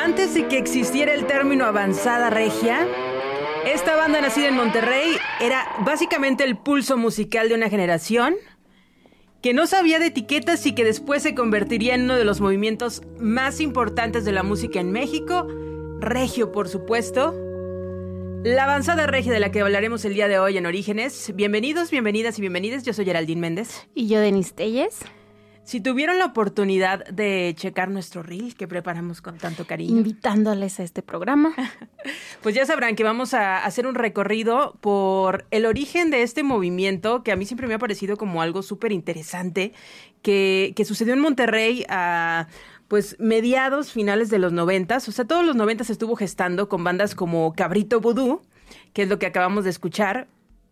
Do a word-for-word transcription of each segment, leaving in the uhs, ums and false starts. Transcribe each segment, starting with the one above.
Antes de que existiera el término avanzada regia, esta banda nacida en Monterrey era básicamente el pulso musical de una generación que no sabía de etiquetas y que después se convertiría en uno de los movimientos más importantes de la música en México, regio por supuesto. La avanzada regia de la que hablaremos el día de hoy en Orígenes. Bienvenidos, bienvenidas y bienvenidas. Yo soy Geraldine Méndez. Y yo, Denise Telles. Si tuvieron la oportunidad de checar nuestro reel que preparamos con tanto cariño, invitándoles a este programa, pues ya sabrán que vamos a hacer un recorrido por el origen de este movimiento que a mí siempre me ha parecido como algo súper interesante, que, que sucedió en Monterrey a pues mediados, finales de los noventas. O sea, todos los noventas estuvo gestando con bandas como Cabrito Vudú, que es lo que acabamos de escuchar,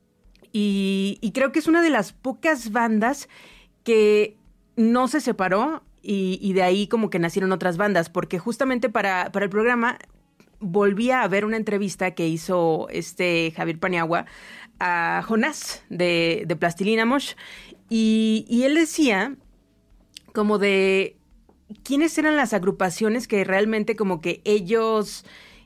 y, y creo que es una de las pocas bandas que no se separó y, y de ahí como que nacieron otras bandas, porque justamente para, para el programa volví a ver una entrevista que hizo este Javier Paniagua a Jonás de, de Plastilina Mosh, y, y él decía como de quiénes eran las agrupaciones que realmente como que ellos,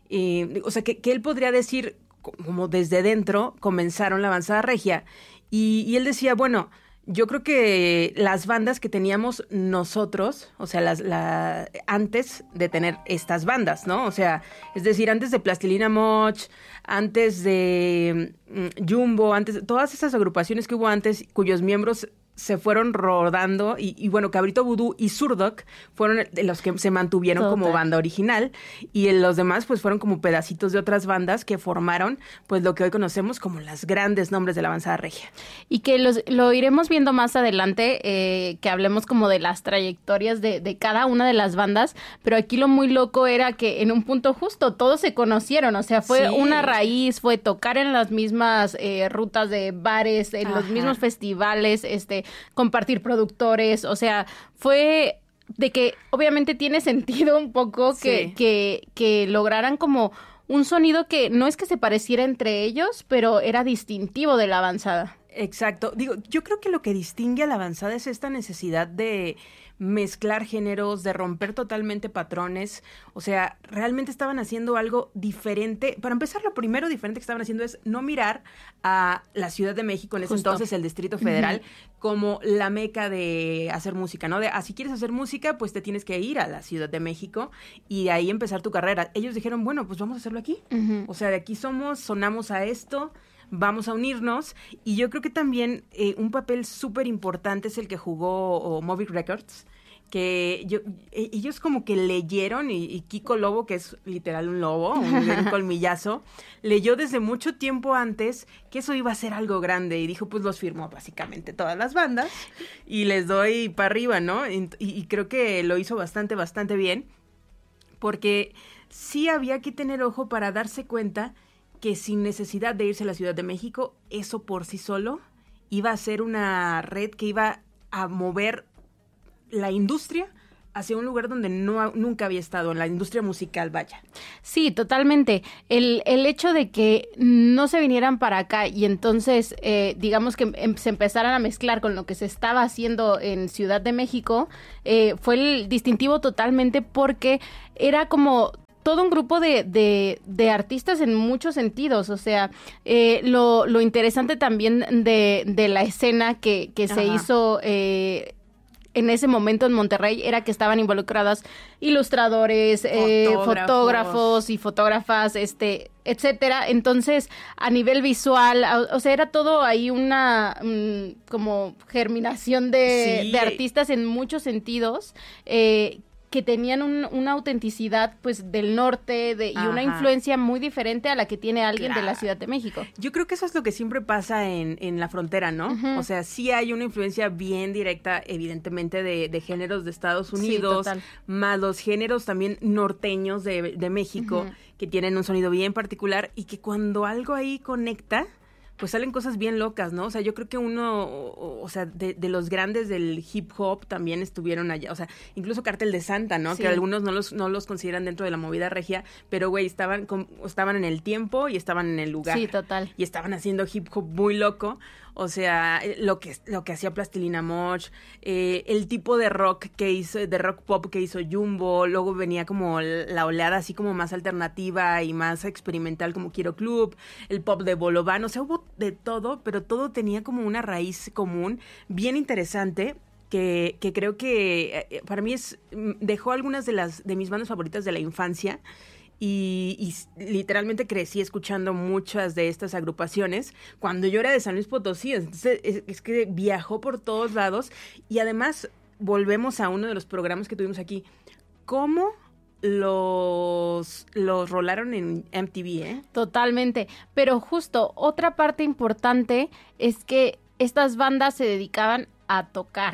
eh, o sea, que, que él podría decir como desde dentro comenzaron la avanzada regia, y, y él decía, bueno, yo creo que las bandas que teníamos nosotros, o sea, las la, antes de tener estas bandas, ¿no? O sea, es decir, antes de Plastilina Mosh, antes de um, Jumbo, antes de todas esas agrupaciones que hubo antes, cuyos miembros se fueron rodando, y, y bueno, Cabrito Vudú y Zurdok fueron de los que se mantuvieron Total. como banda original, y los demás pues fueron como pedacitos de otras bandas que formaron pues lo que hoy conocemos como las grandes nombres de la avanzada regia. Y que los, lo iremos viendo más adelante, eh, que hablemos como de las trayectorias de, de cada una de las bandas, pero aquí lo muy loco era que en un punto justo todos se conocieron, o sea, fue sí. una raíz, fue tocar en las mismas eh, rutas de bares, en Ajá. los mismos festivales, este compartir productores, o sea, fue de que obviamente tiene sentido un poco que, sí. que, que lograran como un sonido que no es que se pareciera entre ellos, pero era distintivo de la avanzada. Exacto. Digo, yo creo que lo que distingue a la avanzada es esta necesidad de mezclar géneros, de romper totalmente patrones. O sea, realmente estaban haciendo algo diferente. Para empezar, lo primero diferente que estaban haciendo es no mirar a la Ciudad de México, en ese Justo. entonces el Distrito Federal, uh-huh. como la meca de hacer música, ¿no? De, ah, si quieres hacer música, pues te tienes que ir a la Ciudad de México y de ahí empezar tu carrera. Ellos dijeron, bueno, pues vamos a hacerlo aquí. Uh-huh. O sea, de aquí somos, sonamos a esto, vamos a unirnos. Y yo creo que también eh, un papel súper importante es el que jugó oh, Movic Records, que yo, ellos como que leyeron, y, y Kiko Lobo, que es literal un lobo, un, un colmillazo, leyó desde mucho tiempo antes que eso iba a ser algo grande, y dijo, pues los firmó básicamente todas las bandas y les doy para arriba, ¿no? Y, y creo que lo hizo bastante, bastante bien, porque sí había que tener ojo para darse cuenta que sin necesidad de irse a la Ciudad de México, eso por sí solo iba a ser una red que iba a mover la industria hacia un lugar donde no nunca había estado, en la industria musical, vaya. Sí, totalmente. El, el hecho de que no se vinieran para acá y entonces, eh, digamos que em, se empezaran a mezclar con lo que se estaba haciendo en Ciudad de México, eh, fue el distintivo totalmente, porque era como todo un grupo de, de, de artistas en muchos sentidos. O sea, eh, lo, lo interesante también de, de la escena que, que se Ajá. hizo eh, en ese momento en Monterrey era que estaban involucradas ilustradores, fotógrafos, eh, fotógrafos y fotógrafas, este, etcétera. Entonces, a nivel visual, o, o sea, era todo ahí una um, como germinación de, sí. de artistas en muchos sentidos, eh, que tenían un, una autenticidad pues del norte de, y Ajá. una influencia muy diferente a la que tiene alguien claro. de la Ciudad de México. Yo creo que eso es lo que siempre pasa en, en la frontera, ¿no? Uh-huh. O sea, sí hay una influencia bien directa, evidentemente, de, de géneros de Estados Unidos, sí, más los géneros también norteños de, de México, uh-huh. que tienen un sonido bien particular, y que cuando algo ahí conecta, pues salen cosas bien locas, ¿no? O sea, yo creo que uno, o, o sea, de, de los grandes del hip hop también estuvieron allá. O sea, incluso Cártel de Santa, ¿no? Sí. Que algunos no los no los consideran dentro de la movida regia, pero, güey, estaban, con, estaban en el tiempo y estaban en el lugar. Sí, total. Y estaban haciendo hip hop muy loco. O sea, lo que, lo que hacía Plastilina Mosh, eh, el tipo de rock que hizo, de rock pop que hizo Jumbo, luego venía como la oleada así como más alternativa y más experimental como Quiero Club, el pop de Bolobán, o sea, hubo de todo, pero todo tenía como una raíz común bien interesante. Que, que creo que eh, para mí es dejó algunas de las de mis bandas favoritas de la infancia y, y literalmente crecí escuchando muchas de estas agrupaciones cuando yo era de San Luis Potosí, entonces es, es que viajó por todos lados y además volvemos a uno de los programas que tuvimos aquí, ¿cómo los los rolaron en M T V, eh? Totalmente, pero justo otra parte importante es que estas bandas se dedicaban a tocar.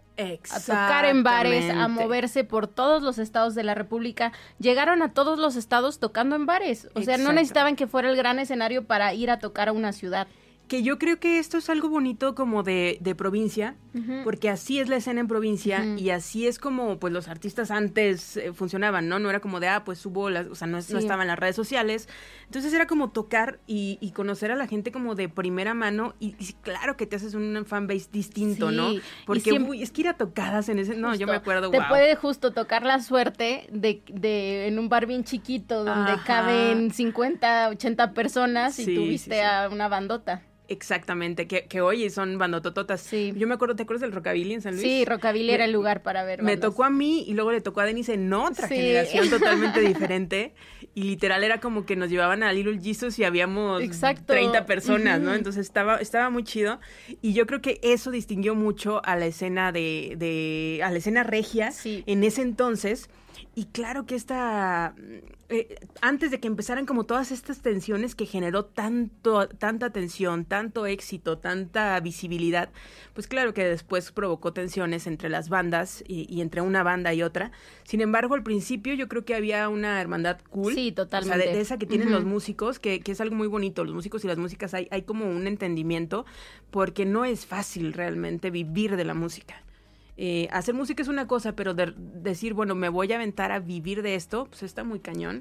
A tocar en bares, a moverse por todos los estados de la República. Llegaron a todos los estados tocando en bares. O sea, Exacto. no necesitaban que fuera el gran escenario para ir a tocar a una ciudad. Que yo creo que esto es algo bonito como de, de provincia, uh-huh. porque así es la escena en provincia uh-huh. y así es como pues los artistas antes eh, funcionaban, ¿no? No era como de, ah, pues subo, las, o sea, no, sí. no estaban las redes sociales. Entonces era como tocar y, y conocer a la gente como de primera mano y, y claro que te haces un fanbase distinto, sí. ¿no? Porque, siempre, uy, es que ir a tocadas en ese, no, justo, yo me acuerdo, Te wow. puede justo tocar la suerte de, de en un bar bien chiquito donde Ajá. caben cincuenta, ochenta personas sí, y tuviste sí, sí. a una bandota. Exactamente, que, que oye, son bandotototas. Sí. Yo me acuerdo, ¿te acuerdas del Rockabilly en San Luis? Sí, Rockabilly era el lugar para ver bandas. Me tocó a mí y luego le tocó a Denise en otra sí. generación totalmente diferente. Y literal era como que nos llevaban a Little Jesus y habíamos Exacto. treinta personas, uh-huh. ¿no? Entonces estaba, estaba muy chido. Y yo creo que eso distinguió mucho a la escena de, de a la escena regia sí. en ese entonces. Y claro que esta, eh, antes de que empezaran como todas estas tensiones que generó tanto, tanta tensión, tanto éxito, tanta visibilidad, pues claro que después provocó tensiones entre las bandas y, y entre una banda y otra. Sin embargo, al principio yo creo que había una hermandad cool. Sí, totalmente. O sea, de, de esa que tienen uh-huh. los músicos, que, que es algo muy bonito. Los músicos y las músicas hay, hay como un entendimiento, porque no es fácil realmente vivir de la música. Eh, hacer música es una cosa, pero de, decir, bueno, me voy a aventar a vivir de esto, pues está muy cañón.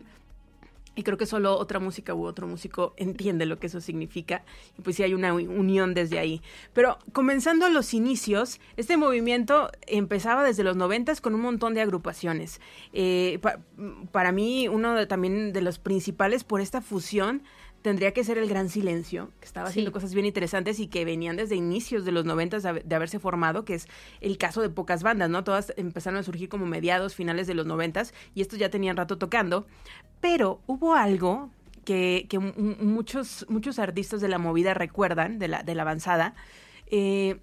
Y creo que solo otra música u otro músico entiende lo que eso significa. Y pues sí hay una unión desde ahí. Pero comenzando a los inicios, este movimiento empezaba desde los noventas con un montón de agrupaciones. Eh, pa, para mí, uno de, también de los principales por esta fusión tendría que ser el Gran Silencio, que estaba haciendo sí. cosas bien interesantes y que venían desde inicios de los noventas de, de haberse formado, que es el caso de pocas bandas, ¿no? Todas empezaron a surgir como mediados, finales de los noventas, y estos ya tenían rato tocando, pero hubo algo que, que m- muchos, muchos artistas de la movida recuerdan, de la, de la avanzada, eh,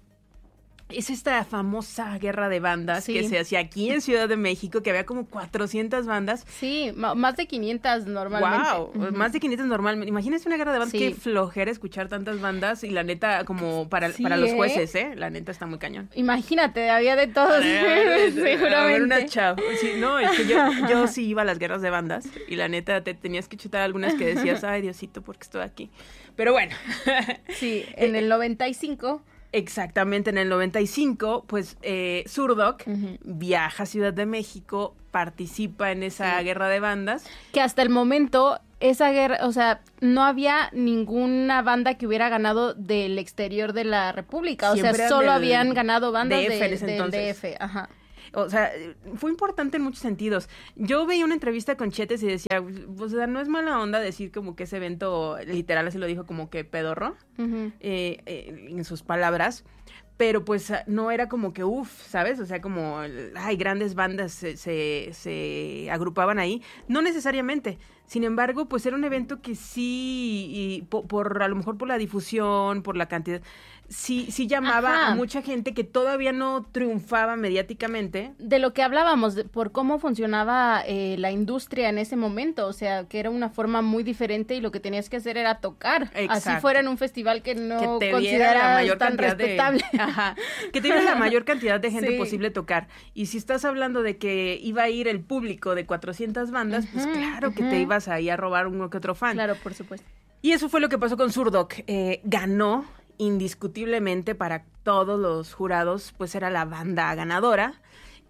es esta famosa guerra de bandas sí. que se hacía aquí en Ciudad de México, que había como cuatrocientas bandas. Sí, m- más de quinientas normalmente. Wow, uh-huh. más de quinientas normalmente. Imagínense una guerra de bandas, sí. qué flojera escuchar tantas bandas y la neta, como para, sí, para los jueces, ¿eh? La neta está muy cañón. Imagínate, había de todos, seguramente. A ver, una chava. Sí, no, es que yo, yo sí iba a las guerras de bandas y la neta te tenías que chutar algunas que decías, ay, Diosito, ¿por qué estoy aquí? Pero bueno. Sí, en el noventa y cinco... Exactamente, en el noventa y cinco, pues eh, Zurdok uh-huh. viaja a Ciudad de México, participa en esa sí. guerra de bandas. Que hasta el momento, esa guerra, o sea, no había ninguna banda que hubiera ganado del exterior de la República. O Siempre sea, solo habían ganado bandas D F de, del D F. Ajá. O sea, fue importante en muchos sentidos. Yo veía una entrevista con Chetes y decía, o sea, no es mala onda decir como que ese evento, literal así lo dijo, como que pedorro, uh-huh. eh, eh, en sus palabras, pero pues no era como que uff, ¿sabes? O sea, como, ay, grandes bandas se, se, se agrupaban ahí. No necesariamente. Sin embargo, pues era un evento que sí, y por, por a lo mejor por la difusión, por la cantidad... Sí, sí llamaba Ajá. a mucha gente que todavía no triunfaba mediáticamente. De lo que hablábamos, de, por cómo funcionaba eh, la industria en ese momento, o sea, que era una forma muy diferente y lo que tenías que hacer era tocar. Exacto. Así fuera en un festival que no que consideras tan respetable. De, ajá, que te diera la mayor cantidad de gente sí. posible tocar. Y si estás hablando de que iba a ir el público de cuatrocientas bandas, uh-huh, pues claro uh-huh. que te ibas ahí a robar uno que otro fan. Claro, por supuesto. Y eso fue lo que pasó con Zurdok. Eh, ganó indiscutiblemente para todos los jurados, pues era la banda ganadora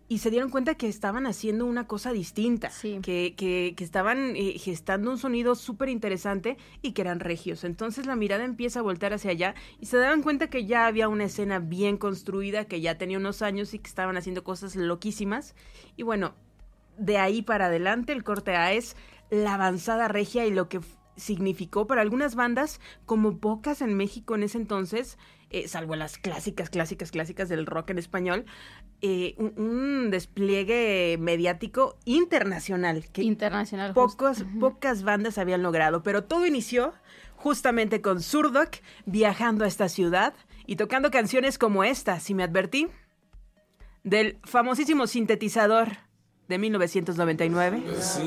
y se dieron cuenta que estaban haciendo una cosa distinta, sí. que, que, que estaban eh, gestando un sonido súper interesante y que eran regios. Entonces la mirada empieza a voltear hacia allá y se daban cuenta que ya había una escena bien construida, que ya tenía unos años y que estaban haciendo cosas loquísimas. Y bueno, de ahí para adelante el corte A es la avanzada regia y lo que f- significó para algunas bandas, como pocas en México en ese entonces, eh, salvo las clásicas, clásicas, clásicas del rock en español, eh, un, un despliegue mediático internacional que Internacional. pocos, justo. pocas bandas habían logrado, pero todo inició justamente con Zurdok viajando a esta ciudad y tocando canciones como esta, Si me advertí, del famosísimo sintetizador de mil novecientos noventa y nueve.